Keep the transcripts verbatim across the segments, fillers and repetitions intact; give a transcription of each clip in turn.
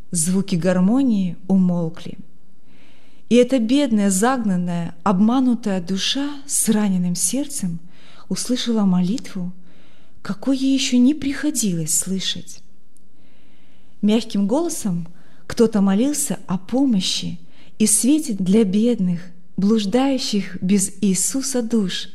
Звуки гармонии умолкли. И эта бедная, загнанная, обманутая душа с раненым сердцем услышала молитву, какой ей еще не приходилось слышать. Мягким голосом кто-то молился о помощи и свете для бедных, блуждающих без Иисуса душ.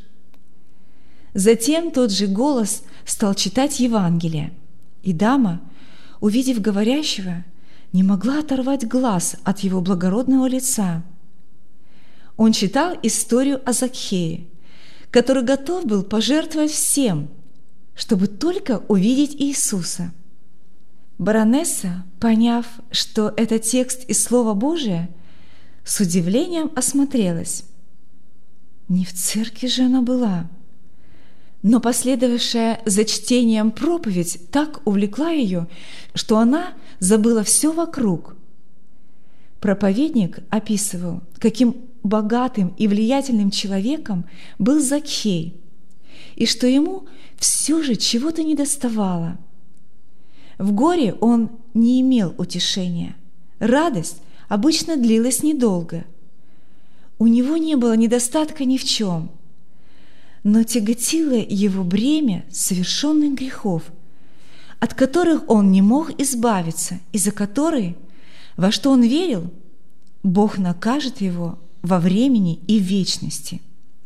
Затем тот же голос стал читать Евангелие, и дама, увидев говорящего, не могла оторвать глаз от его благородного лица. Он читал историю о Закхее, который готов был пожертвовать всем, чтобы только увидеть Иисуса. Баронесса, поняв, что это текст из Слова Божия, с удивлением осмотрелась. Не в церкви же она была. Но последовавшая за чтением проповедь так увлекла ее, что она забыла все вокруг. Проповедник описывал, каким богатым и влиятельным человеком был Закхей, и что ему все же чего-то недоставало. В горе он не имел утешения. Радость обычно длилась недолго. У него не было недостатка ни в чем, но тяготило его бремя совершенных грехов, от которых он не мог избавиться, и за которые, во что он верил, Бог накажет его во времени и в вечности.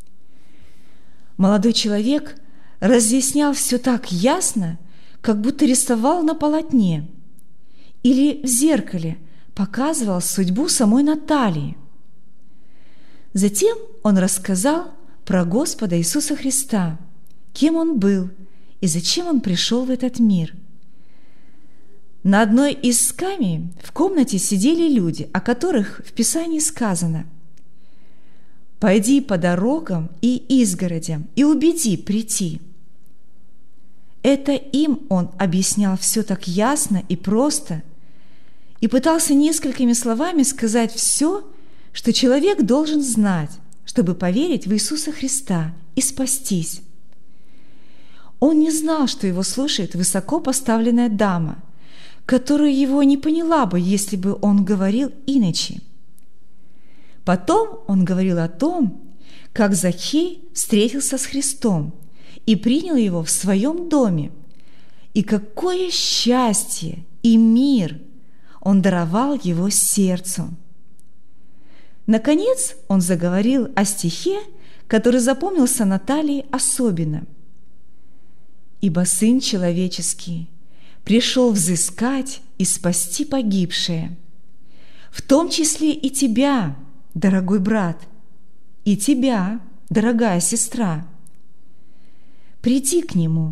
Молодой человек разъяснял все так ясно, как будто рисовал на полотне или в зеркале показывал судьбу самой Натальи. Затем он рассказал про Господа Иисуса Христа, кем Он был и зачем Он пришел в этот мир. На одной из скамей в комнате сидели люди, о которых в Писании сказано: «Пойди по дорогам и изгородям и убеди прийти». Это им он объяснял все так ясно и просто и пытался несколькими словами сказать все, что человек должен знать, чтобы поверить в Иисуса Христа и спастись. Он не знал, что его слушает высоко поставленная дама, которая его не поняла бы, если бы он говорил иначе. Потом он говорил о том, как Закхей встретился с Христом и принял его в своем доме, и какое счастье и мир он даровал его сердцу. Наконец он заговорил о стихе, который запомнился Наталье особенно. «Ибо Сын Человеческий пришел взыскать и спасти погибшее, в том числе и тебя, дорогой брат, и тебя, дорогая сестра. Приди к Нему